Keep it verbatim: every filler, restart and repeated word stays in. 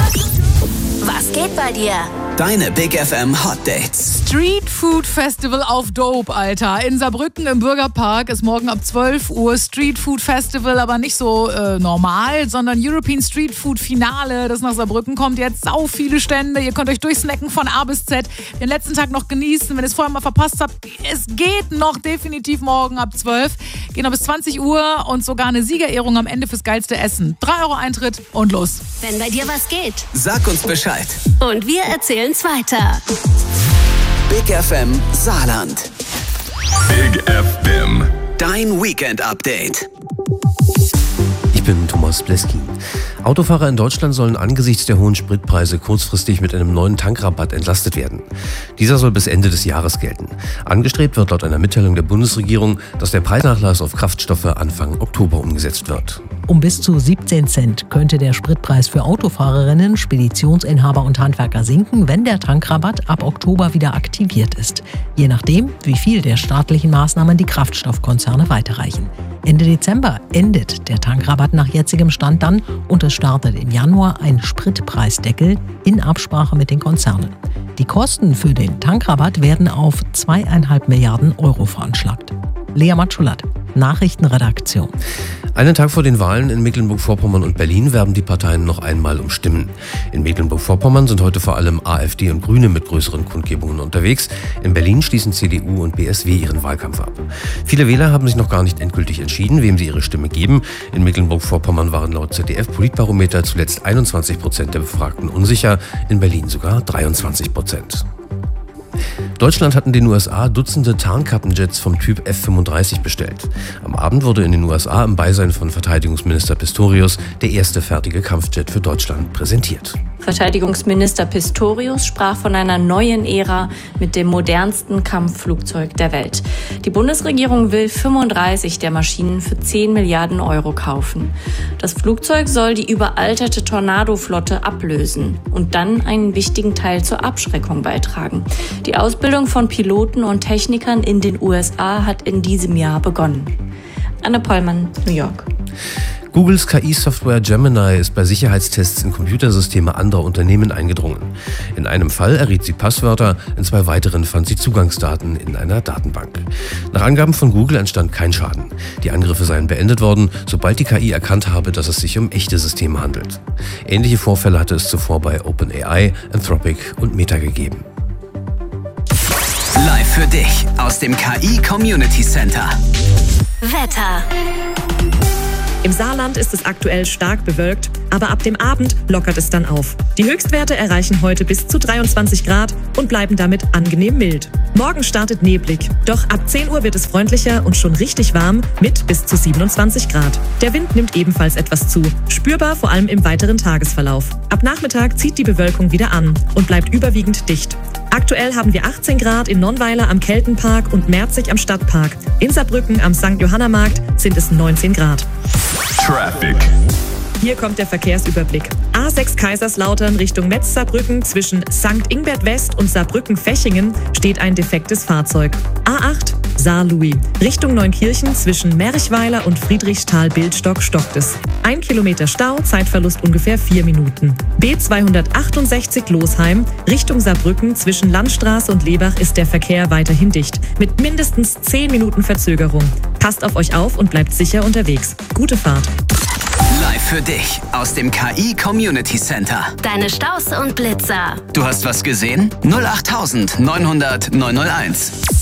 Was geht bei dir? Deine Big F M Hot Dates. Street Food Festival auf Dope, Alter. In Saarbrücken im Bürgerpark ist morgen ab zwölf Uhr Street Food Festival, aber nicht so äh, normal, sondern European Street Food Finale, das nach Saarbrücken kommt. Jetzt sau viele Stände, ihr könnt euch durchsnacken von A bis Z. Den letzten Tag noch genießen, wenn ihr es vorher mal verpasst habt. Es geht noch definitiv morgen ab zwölf. Geht noch bis zwanzig Uhr und sogar eine Siegerehrung am Ende fürs geilste Essen. drei Euro Eintritt und los. Wenn bei dir was geht. Sag uns Bescheid. Und wir erzählen's weiter. Big F M Saarland. Big F M. Dein Weekend-Update. Ich bin Thomas Bleskin. Autofahrer in Deutschland sollen angesichts der hohen Spritpreise kurzfristig mit einem neuen Tankrabatt entlastet werden. Dieser soll bis Ende des Jahres gelten. Angestrebt wird laut einer Mitteilung der Bundesregierung, dass der Preisnachlass auf Kraftstoffe Anfang Oktober umgesetzt wird. Um bis zu siebzehn Cent könnte der Spritpreis für Autofahrerinnen, Speditionsinhaber und Handwerker sinken, wenn der Tankrabatt ab Oktober wieder aktiviert ist. Je nachdem, wie viel der staatlichen Maßnahmen die Kraftstoffkonzerne weiterreichen. Ende Dezember endet der Tankrabatt nach jetzigem Stand dann und es startet im Januar ein Spritpreisdeckel in Absprache mit den Konzernen. Die Kosten für den Tankrabatt werden auf zweieinhalb Milliarden Euro veranschlagt. Lea Matschulat, Nachrichtenredaktion. Einen Tag vor den Wahlen in Mecklenburg-Vorpommern und Berlin werben die Parteien noch einmal um Stimmen. In Mecklenburg-Vorpommern sind heute vor allem AfD und Grüne mit größeren Kundgebungen unterwegs. In Berlin schließen C D U und B S W ihren Wahlkampf ab. Viele Wähler haben sich noch gar nicht endgültig entschieden, wem sie ihre Stimme geben. In Mecklenburg-Vorpommern waren laut Z D F-Politbarometer zuletzt einundzwanzig Prozent der Befragten unsicher, in Berlin sogar dreiundzwanzig Prozent. Deutschland hat in den U S A Dutzende Tarnkappenjets vom Typ F fünfunddreißig bestellt. Am Abend wurde in den U S A im Beisein von Verteidigungsminister Pistorius der erste fertige Kampfjet für Deutschland präsentiert. Verteidigungsminister Pistorius sprach von einer neuen Ära mit dem modernsten Kampfflugzeug der Welt. Die Bundesregierung will fünfunddreißig der Maschinen für zehn Milliarden Euro kaufen. Das Flugzeug soll die überalterte Tornado-Flotte ablösen und dann einen wichtigen Teil zur Abschreckung beitragen. Die Ausbildung von Piloten und Technikern in den U S A hat in diesem Jahr begonnen. Anne Pollmann, New York. Googles K I-Software Gemini ist bei Sicherheitstests in Computersysteme anderer Unternehmen eingedrungen. In einem Fall erriet sie Passwörter, in zwei weiteren fand sie Zugangsdaten in einer Datenbank. Nach Angaben von Google entstand kein Schaden. Die Angriffe seien beendet worden, sobald die K I erkannt habe, dass es sich um echte Systeme handelt. Ähnliche Vorfälle hatte es zuvor bei OpenAI, Anthropic und Meta gegeben. Live für dich aus dem K I Community Center. Wetter. Im Saarland ist es aktuell stark bewölkt, aber ab dem Abend lockert es dann auf. Die Höchstwerte erreichen heute bis zu dreiundzwanzig Grad und bleiben damit angenehm mild. Morgen startet neblig, doch ab zehn Uhr wird es freundlicher und schon richtig warm mit bis zu siebenundzwanzig Grad. Der Wind nimmt ebenfalls etwas zu, spürbar vor allem im weiteren Tagesverlauf. Ab Nachmittag zieht die Bewölkung wieder an und bleibt überwiegend dicht. Aktuell haben wir achtzehn Grad in Nonnweiler am Keltenpark und Merzig am Stadtpark. In Saarbrücken am Sankt Johanna-Markt sind es neunzehn Grad. Traffic. Hier kommt der Verkehrsüberblick. A sechs Kaiserslautern Richtung Metz-Saarbrücken zwischen Sankt Ingbert West und Saarbrücken-Fechingen steht ein defektes Fahrzeug. A acht Saar-Louis Richtung Neunkirchen zwischen Merchweiler und Friedrichsthal-Bildstock stockt es. Ein Kilometer Stau, Zeitverlust ungefähr vier Minuten. B zweihundertachtundsechzig Losheim Richtung Saarbrücken zwischen Landstraße und Lebach ist der Verkehr weiterhin dicht. Mit mindestens zehn Minuten Verzögerung. Passt auf euch auf und bleibt sicher unterwegs. Gute Fahrt. Live für dich aus dem K I Community Center. Deine Staus und Blitzer. Du hast was gesehen? null acht neunhundert neunhunderт neunhunderteins.